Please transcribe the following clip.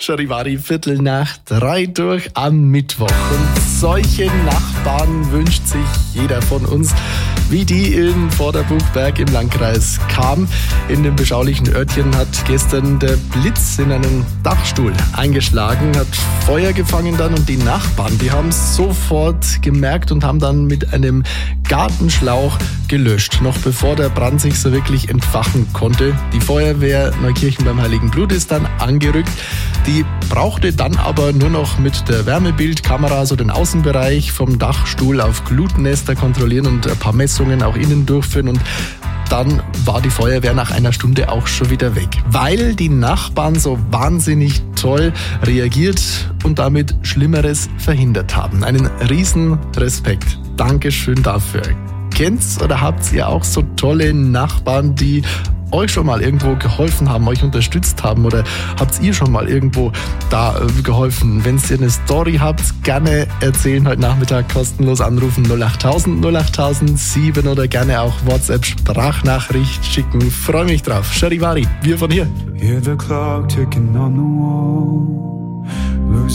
Charivari, 2:45 durch am Mittwoch. Und solche Nachbarn wünscht sich jeder von uns, wie die in Vorderbuchberg im Landkreis Cham. In dem beschaulichen Örtchen hat gestern der Blitz in einen Dachstuhl eingeschlagen, hat Feuer gefangen dann, und die Nachbarn, die haben es sofort gemerkt und haben dann mit einem Gartenschlauch gelöscht, noch bevor der Brand sich so wirklich entfachen konnte. Die Feuerwehr Neukirchen beim Heiligen Blut ist dann angerückt. Die brauchte dann aber nur noch mit der Wärmebildkamera so den Außenbereich vom Dachstuhl auf Glutnester kontrollieren und ein paar Messungen auch innen durchführen, und dann war die Feuerwehr nach einer Stunde auch schon wieder weg, weil die Nachbarn so wahnsinnig toll reagiert und damit Schlimmeres verhindert haben. Einen riesen Respekt. Dankeschön dafür. Kennt's oder habt ihr auch so tolle Nachbarn, die euch schon mal irgendwo geholfen haben, euch unterstützt haben, oder habt ihr schon mal irgendwo da geholfen? Wenn ihr eine Story habt, gerne erzählen. Heute Nachmittag kostenlos anrufen 08000 08007 oder gerne auch WhatsApp-Sprachnachricht schicken. Freue mich drauf. Charivari, wir von hier. Hear the clock ticking on the wall.